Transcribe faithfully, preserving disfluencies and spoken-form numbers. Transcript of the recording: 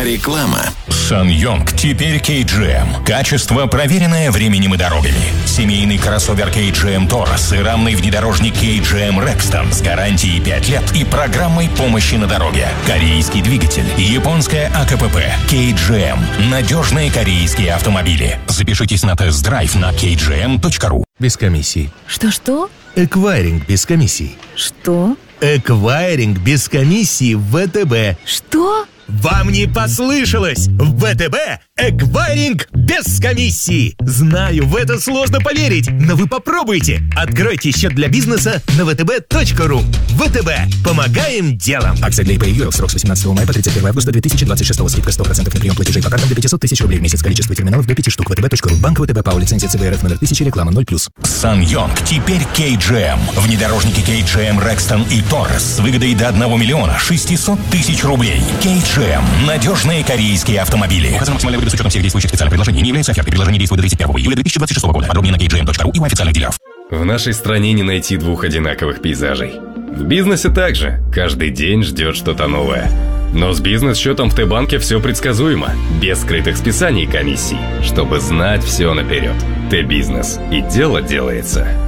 Реклама. SsangYong теперь кей джи эм. Качество, проверенное временем и дорогами. Семейный кроссовер кей джи эм Taurus и рамный внедорожник кей джи эм Rexton с гарантией пять лет и программой помощи на дороге. Корейский двигатель, японская а ка пэ пэ, кей джи эм. Надежные корейские автомобили. Запишитесь на тест-драйв на кей джи эм точка ру. Без комиссий. Что-что? Эквайринг без комиссий. Что? Эквайринг без комиссии в вэ тэ бэ. Что? Вам не послышалось! В вэ тэ бэ эквайринг без комиссии! Знаю, в это сложно поверить, но вы попробуйте! Откройте счет для бизнеса на вэ тэ бэ точка ру. вэ тэ бэ. Помогаем делом! Акция для ИП и ЮРЛ. Срок с восемнадцатого мая по тридцать первое августа две тысячи двадцать шестого. Скидка сто процентов на прием платежей по картам до пятьсот тысяч рублей в месяц. Количество терминалов до пяти штук. вэ тэ бэ точка ру. Банк вэ тэ бэ ПАО. Лицензия цэ вэ эр эф номер тысяча. Реклама ноль плюс. SsangYong теперь кей джи эм. Внедорожники кей джи эм Rexton и Taurus с выгодой до одного миллиона шестисот тысяч рублей. кей джи эм. Надежные корейские автомобили. Указана максимальная выгода с учетом всех действующих специальных предложений. Не является офертой. Предложение действует до тридцать первого июля две тысячи двадцать шестого года. Подробнее на кей джи эм точка ру и у официальных дилеров. В нашей стране не найти двух одинаковых пейзажей. В бизнесе также. Каждый день ждет что-то новое. Но с бизнес-счетом в Т-банке все предсказуемо. Без скрытых списаний и комиссий. Чтобы знать все наперед. Т-бизнес. И дело делается.